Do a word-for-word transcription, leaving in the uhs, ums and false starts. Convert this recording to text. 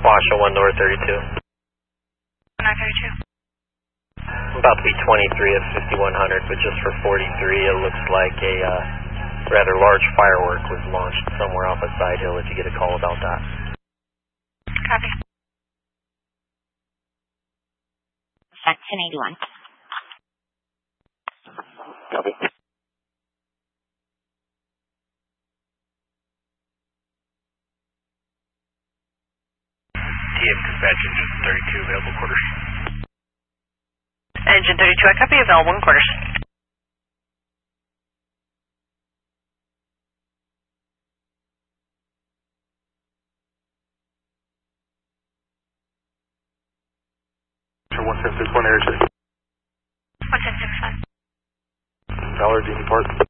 Washoe one North thirty-two. North thirty-two. I'm about to be twenty-three at fifty-one hundred, but just for forty-three, it looks like a uh, rather large firework was launched somewhere off a side hill if you get a call about that. Copy. Section eighty-one. Copy. T M dispatch engine thirty-two, available quarters. Engine thirty-two, I copy, available in quarters. one ten six one air check. one ten six one. Dollar Dean Park.